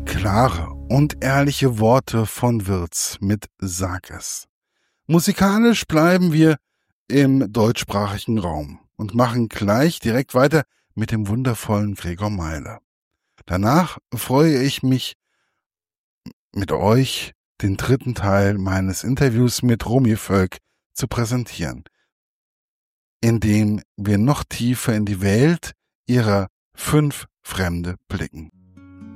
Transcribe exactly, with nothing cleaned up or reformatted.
Klare und ehrliche Worte von Wirtz mit Sag es. Musikalisch bleiben wir im deutschsprachigen Raum und machen gleich direkt weiter mit dem wundervollen Gregor Meile. Danach freue ich mich, mit euch den dritten Teil meines Interviews mit Romy Völk zu präsentieren, in dem wir noch tiefer in die Welt ihrer fünf Fremde blicken.